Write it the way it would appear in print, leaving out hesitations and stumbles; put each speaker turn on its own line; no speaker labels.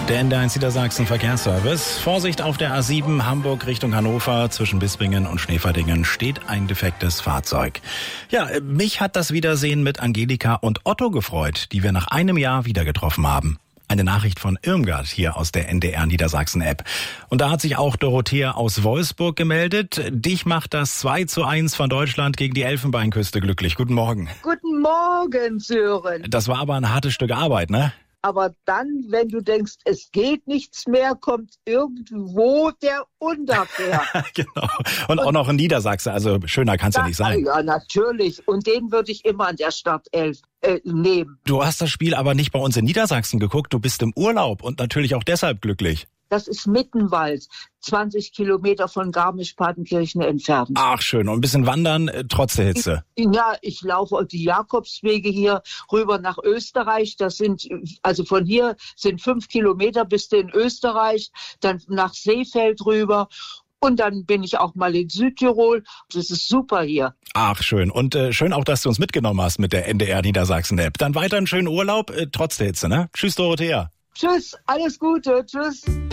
Der NDR1 Niedersachsen Verkehrsservice. Vorsicht auf der A7 Hamburg Richtung Hannover. Zwischen Bispingen und Schneeverdingen steht ein defektes Fahrzeug. Ja, mich hat das Wiedersehen mit Angelika und Otto gefreut, die wir nach einem Jahr wieder getroffen haben. Eine Nachricht von Irmgard hier aus der NDR Niedersachsen App. Und da hat sich auch Dorothea aus Wolfsburg gemeldet. Dich macht das 2:1 von Deutschland gegen die Elfenbeinküste glücklich. Guten Morgen.
Guten Morgen, Sören.
Das war aber ein hartes Stück Arbeit, ne?
Aber dann, wenn du denkst, es geht nichts mehr, kommt irgendwo der Unterkehr.
Genau. Und auch noch ein Niedersachse, also schöner kann's ja nicht sein.
Ja, natürlich. Und den würde ich immer an der Startelf nehmen.
Du hast das Spiel aber nicht bei uns in Niedersachsen geguckt, du bist im Urlaub und natürlich auch deshalb glücklich.
Das ist Mittenwald, 20 Kilometer von Garmisch-Partenkirchen entfernt.
Ach schön, und ein bisschen wandern, trotz der Hitze.
Ja, ich laufe die Jakobswege hier rüber nach Österreich. Das sind, also von hier sind 5 Kilometer bis in Österreich, dann nach Seefeld rüber. Und dann bin ich auch mal in Südtirol. Das ist super hier.
Ach schön. Und schön auch, dass du uns mitgenommen hast mit der NDR Niedersachsen-App. Dann weiter einen schönen Urlaub, trotz der Hitze, ne? Tschüss, Dorothea.
Tschüss, alles Gute, tschüss.